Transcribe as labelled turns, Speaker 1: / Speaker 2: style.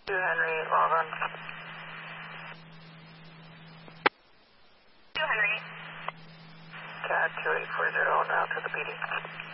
Speaker 1: 2 Henry, log on. 2 Henry. Cat 2840 now to the PD.